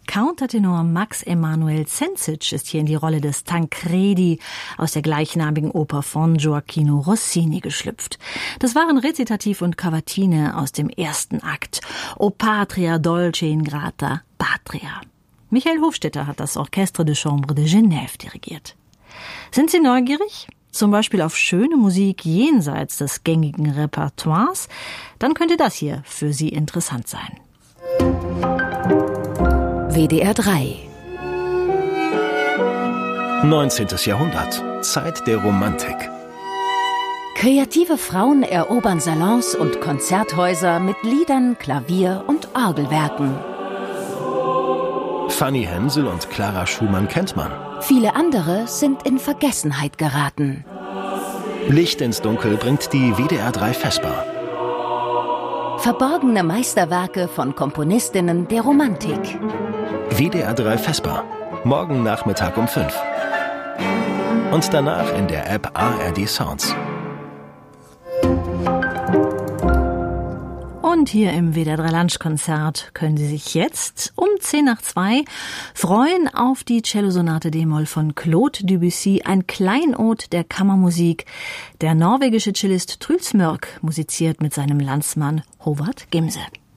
Countertenor Max Emanuel Zenzic ist hier in die Rolle des Tancredi aus der gleichnamigen Oper von Gioacchino Rossini geschlüpft. Das waren Rezitativ und Cavatine aus dem ersten Akt. O Patria dolce ingrata patria. Michael Hofstetter hat das Orchestre de Chambre de Genève dirigiert. Sind Sie neugierig? Zum Beispiel auf schöne Musik jenseits des gängigen Repertoires? Dann könnte das hier für Sie interessant sein. WDR 3 19. Jahrhundert. Zeit der Romantik. Kreative Frauen erobern Salons und Konzerthäuser mit Liedern, Klavier- und Orgelwerken. Fanny Hensel und Clara Schumann kennt man. Viele andere sind in Vergessenheit geraten. Licht ins Dunkel bringt die WDR 3 Vesper. Verborgene Meisterwerke von Komponistinnen der Romantik. WDR 3 Vesper. Morgen Nachmittag um 5. Und danach in der App ARD Sounds. Und hier im WDR 3 Lunchkonzert können Sie sich jetzt um 1:10 freuen auf die Cellosonate d-Moll von Claude Debussy, ein Kleinod der Kammermusik. Der norwegische Cellist Truls Mørk musiziert mit seinem Landsmann Håvard Gimse.